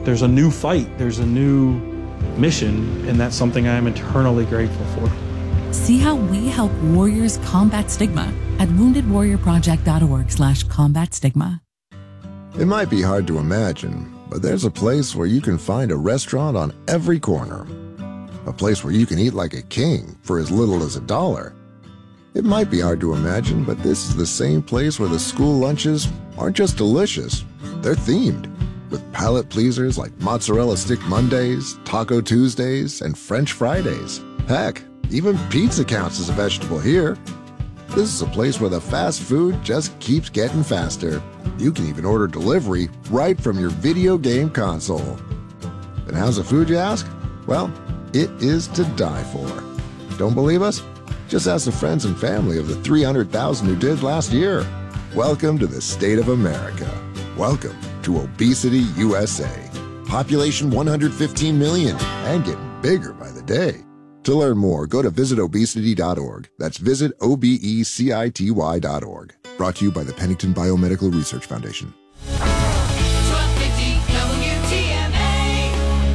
there's a new fight, there's a new mission, and that's something I'm eternally grateful for. See how we help warriors combat stigma at woundedwarriorproject.org/combat stigma. It might be hard to imagine, but there's a place where you can find a restaurant on every corner. A place where you can eat like a king for as little as $1. It might be hard to imagine, but this is the same place where the school lunches aren't just delicious, they're themed, with palate pleasers like Mozzarella Stick Mondays, Taco Tuesdays, and French Fridays. Heck, even pizza counts as a vegetable here. This is a place where the fast food just keeps getting faster. You can even order delivery right from your video game console. And how's the food, you ask? Well, it is to die for. Don't believe us? Just ask the friends and family of the 300,000 who did last year. Welcome to the state of America. Welcome to Obesity USA. Population 115 million and getting bigger by the day. To learn more, go to visitobesity.org. That's visitobecity.org. Brought to you by the Pennington Biomedical Research Foundation. 1250 WTMA.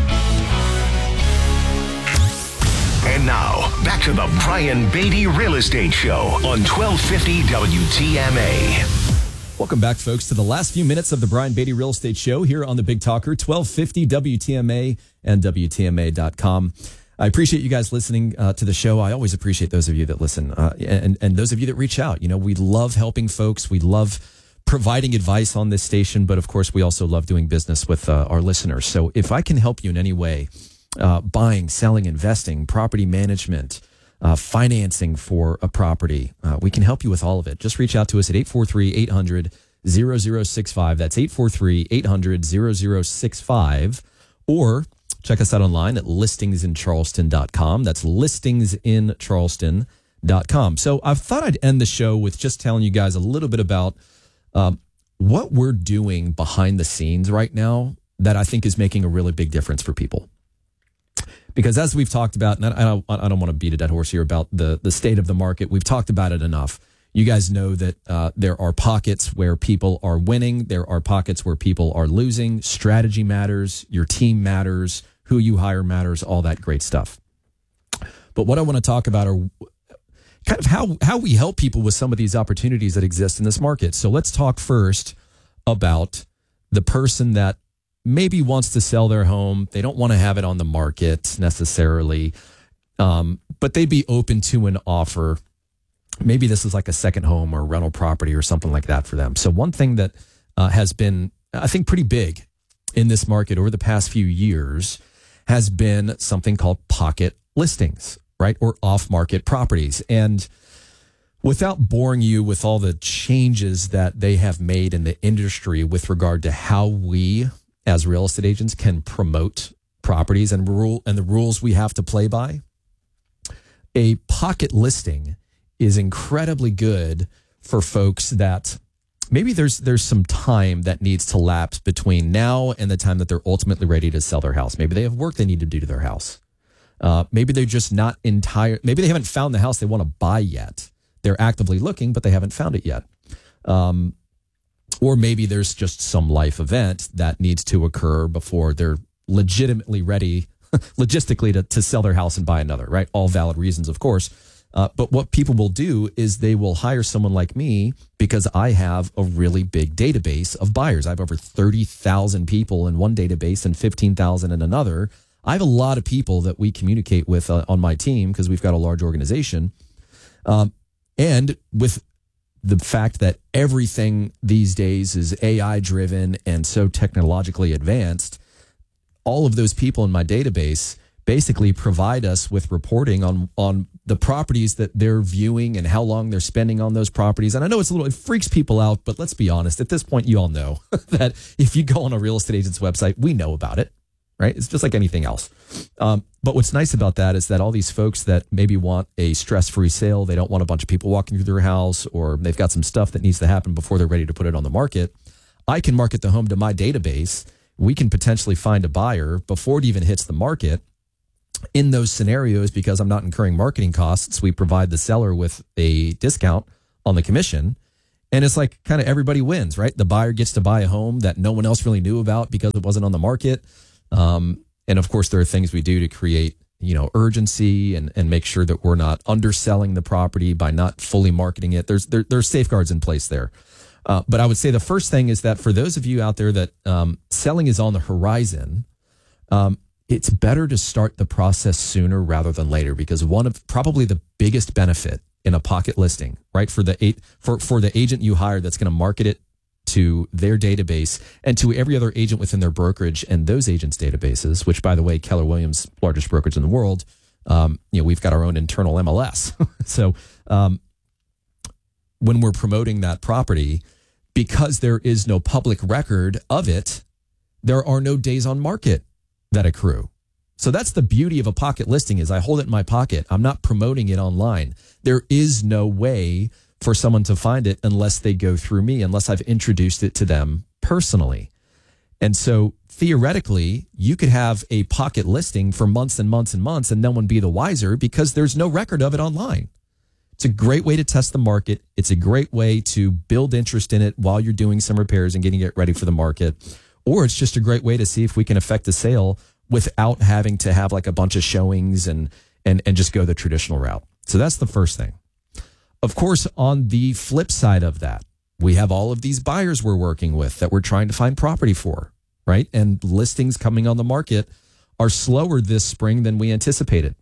And now, back to the Brian Beatty Real Estate Show on 1250 WTMA. Welcome back, folks, to the last few minutes of the Brian Beatty Real Estate Show here on the Big Talker, 1250 WTMA and WTMA.com. I appreciate you guys listening to the show. I always appreciate those of you that listen and those of you that reach out. You know, we love helping folks. We love providing advice on this station, but of course, we also love doing business with our listeners. So if I can help you in any way, buying, selling, investing, property management, financing for a property, we can help you with all of it. Just reach out to us at 843-800-0065. That's 843-800-0065. Or check us out online at listingsincharleston.com. That's listingsincharleston.com. So I thought I'd end the show with just telling you guys a little bit about what we're doing behind the scenes right now that I think is making a really big difference for people. Because as we've talked about, and I don't want to beat a dead horse here about the state of the market. We've talked about it enough. You guys know that there are pockets where people are winning. There are pockets where people are losing. Strategy matters. Your team matters. Who you hire matters. All that great stuff. But what I want to talk about are kind of how we help people with some of these opportunities that exist in this market. So let's talk first about the person that maybe wants to sell their home. They don't want to have it on the market necessarily, but they'd be open to an offer. Maybe this is like a second home or rental property or something like that for them. So one thing that has been, I think, pretty big in this market over the past few years has been something called pocket listings, right? Or off-market properties. And without boring you with all the changes that they have made in the industry with regard to how we as real estate agents can promote properties and the rules we have to play by, a pocket listing is incredibly good for folks that maybe there's some time that needs to lapse between now and the time that they're ultimately ready to sell their house. Maybe they have work they need to do to their house. Maybe they're just not maybe they haven't found the house they want to buy yet. They're actively looking, but they haven't found it yet. Or maybe there's just some life event that needs to occur before they're legitimately ready, logistically, to sell their house and buy another, right? All valid reasons, of course. But what people will do is they will hire someone like me because I have a really big database of buyers. I have over 30,000 people in one database and 15,000 in another. I have a lot of people that we communicate with on my team because we've got a large organization. And with the fact that everything these days is AI driven and so technologically advanced, all of those people in my database basically provide us with reporting on the properties that they're viewing and how long they're spending on those properties. And I know it freaks people out, but let's be honest. At this point, you all know that if you go on a real estate agent's website, we know about it, right? It's just like anything else. But what's nice about that is that all these folks that maybe want a stress-free sale, they don't want a bunch of people walking through their house, or they've got some stuff that needs to happen before they're ready to put it on the market. I can market the home to my database. We can potentially find a buyer before it even hits the market. In those scenarios, because I'm not incurring marketing costs, we provide the seller with a discount on the commission. And it's like kind of everybody wins, right? The buyer gets to buy a home that no one else really knew about because it wasn't on the market. And of course, there are things we do to create, urgency and make sure that we're not underselling the property by not fully marketing it. There's safeguards in place there. But I would say the first thing is that for those of you out there that selling is on the horizon, it's better to start the process sooner rather than later, because one of probably the biggest benefit in a pocket listing, right, for the agent you hire that's going to market it to their database and to every other agent within their brokerage and those agents' databases, which, by the way, Keller Williams, largest brokerage in the world, we've got our own internal MLS. So when we're promoting that property, because there is no public record of it, there are no days on market that accrue. So that's the beauty of a pocket listing is I hold it in my pocket. I'm not promoting it online. There is no way for someone to find it unless they go through me, unless I've introduced it to them personally. And so theoretically, you could have a pocket listing for months and months and months and no one be the wiser because there's no record of it online. It's a great way to test the market. It's a great way to build interest in it while you're doing some repairs and getting it ready for the market. Or it's just a great way to see if we can affect a sale without having to have like a bunch of showings and just go the traditional route. So that's the first thing. Of course, on the flip side of that, we have all of these buyers we're working with that we're trying to find property for, right? And listings coming on the market are slower this spring than we anticipated.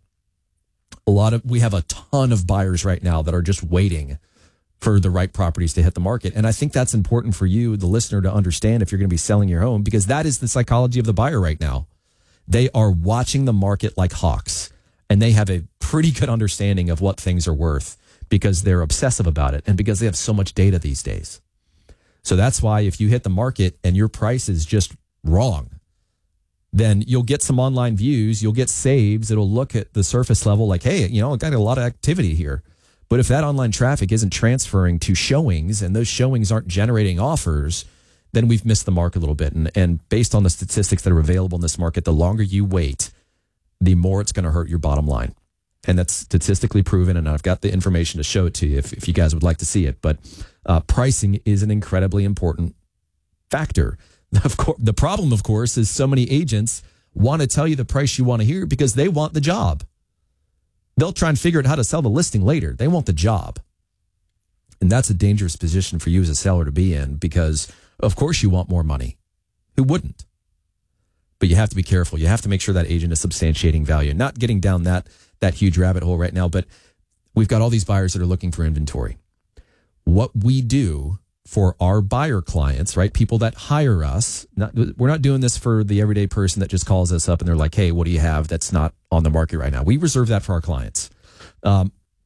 We have a ton of buyers right now that are just waiting for the right properties to hit the market. And I think that's important for you, the listener, to understand if you're going to be selling your home, because that is the psychology of the buyer right now. They are watching the market like hawks, and they have a pretty good understanding of what things are worth because they're obsessive about it and because they have so much data these days. So that's why if you hit the market and your price is just wrong, then you'll get some online views, you'll get saves. It'll look at the surface level like, hey, I got a lot of activity here. But if that online traffic isn't transferring to showings and those showings aren't generating offers, then we've missed the mark a little bit. And based on the statistics that are available in this market, the longer you wait, the more it's going to hurt your bottom line. And that's statistically proven, and I've got the information to show it to you if you guys would like to see it. But pricing is an incredibly important factor. Of course, the problem, of course, is so many agents want to tell you the price you want to hear because they want the job. They'll try and figure out how to sell the listing later. They want the job. And that's a dangerous position for you as a seller to be in because, of course, you want more money. Who wouldn't? But you have to be careful. You have to make sure that agent is substantiating value. Not getting down that huge rabbit hole right now, but we've got all these buyers that are looking for inventory. What we do for our buyer clients, right? People that hire us. We're not doing this for the everyday person that just calls us up and they're like, hey, what do you have that's not on the market right now? We reserve that for our clients. But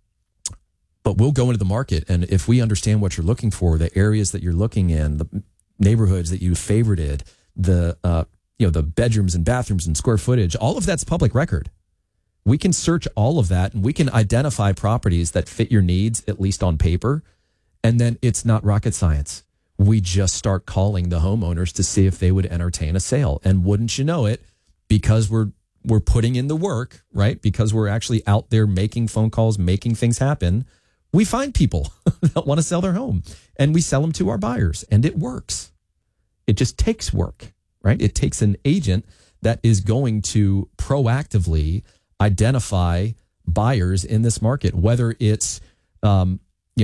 we'll go into the market, and if we understand what you're looking for, the areas that you're looking in, the neighborhoods that you favorited, the bedrooms and bathrooms and square footage, all of that's public record. We can search all of that and we can identify properties that fit your needs, at least on paper. And then it's not rocket science. We just start calling the homeowners to see if they would entertain a sale. And wouldn't you know it, because we're putting in the work, right? Because we're actually out there making phone calls, making things happen. We find people that want to sell their home and we sell them to our buyers, and it works. It just takes work, right? It takes an agent that is going to proactively identify buyers in this market, whether it's, and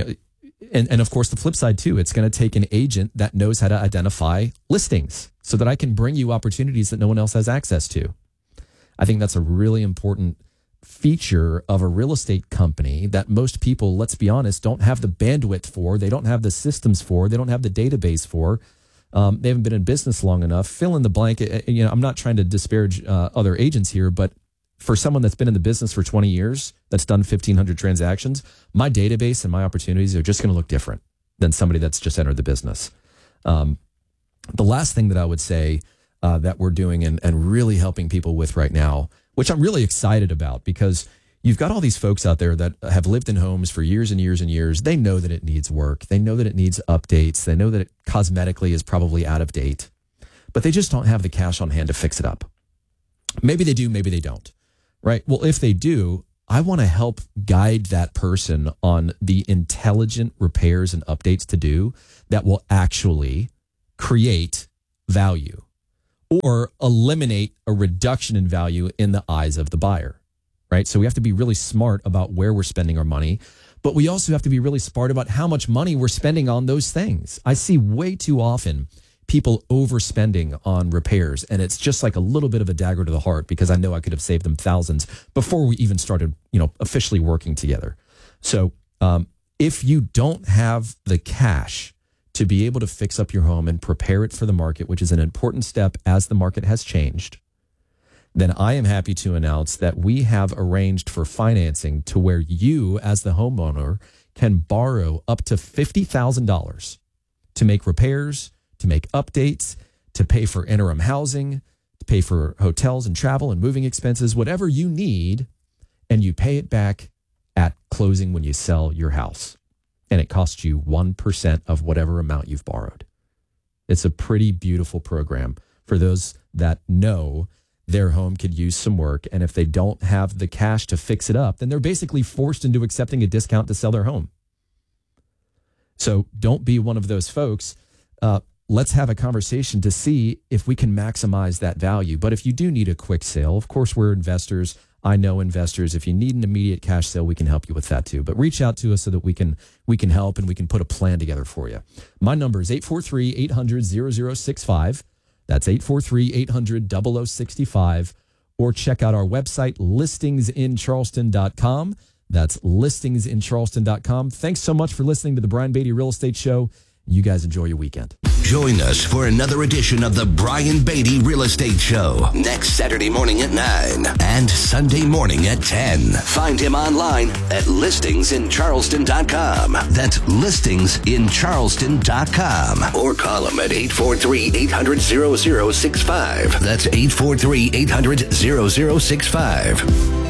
of course the flip side too, it's going to take an agent that knows how to identify listings so that I can bring you opportunities that no one else has access to. I think that's a really important feature of a real estate company that most people, let's be honest, don't have the bandwidth for, they don't have the systems for, they don't have the database for. They haven't been in business long enough. Fill in the blank. I'm not trying to disparage other agents here, but for someone that's been in the business for 20 years, that's done 1,500 transactions, my database and my opportunities are just going to look different than somebody that's just entered the business. The last thing that I would say that we're doing and really helping people with right now, which I'm really excited about, because you've got all these folks out there that have lived in homes for years and years and years. They know that it needs work. They know that it needs updates. They know that it cosmetically is probably out of date, but they just don't have the cash on hand to fix it up. Maybe they do, maybe they don't. Right. Well, if they do, I want to help guide that person on the intelligent repairs and updates to do that will actually create value or eliminate a reduction in value in the eyes of the buyer, right? So we have to be really smart about where we're spending our money, but we also have to be really smart about how much money we're spending on those things. I see way too often people overspending on repairs, and it's just like a little bit of a dagger to the heart because I know I could have saved them thousands before we even started, officially working together. So if you don't have the cash to be able to fix up your home and prepare it for the market, which is an important step as the market has changed, then I am happy to announce that we have arranged for financing to where you, as the homeowner, can borrow up to $50,000 to make repairs, to make updates, to pay for interim housing, to pay for hotels and travel and moving expenses, whatever you need, and you pay it back at closing when you sell your house. And it costs you 1% of whatever amount you've borrowed. It's a pretty beautiful program for those that know their home could use some work. And if they don't have the cash to fix it up, then they're basically forced into accepting a discount to sell their home. So don't be one of those folks. Let's have a conversation to see if we can maximize that value. But if you do need a quick sale, of course, we're investors. I know investors. If you need an immediate cash sale, we can help you with that too. But reach out to us so that we can help and we can put a plan together for you. My number is 843-800-0065. That's 843-800-0065. Or check out our website, listingsincharleston.com. That's listingsincharleston.com. Thanks so much for listening to the Brian Beatty Real Estate Show. You guys enjoy your weekend. Join us for another edition of the Brian Beatty Real Estate Show next Saturday morning at 9 and Sunday morning at 10. Find him online at listingsincharleston.com. That's listingsincharleston.com. Or call him at 843-800-0065. That's 843-800-0065.